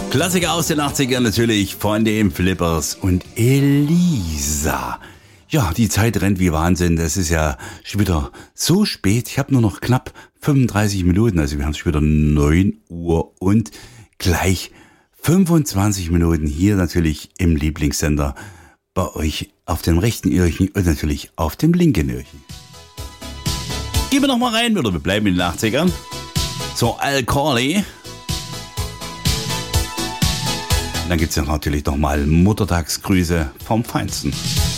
Klassiker aus den 80ern natürlich von den Flippers und Elisa. Ja, die Zeit rennt wie Wahnsinn. Das ist ja schon wieder so spät. Ich habe nur noch knapp 35 Minuten. Also wir haben schon wieder 9 Uhr und gleich 25 Minuten hier natürlich im Lieblingssender bei euch auf dem rechten Öhrchen und natürlich auf dem linken Öhrchen. Gehen wir noch mal rein, oder wir bleiben in den 80ern. So, Al Corley. Dann gibt's ja natürlich noch mal Muttertagsgrüße vom Feinsten.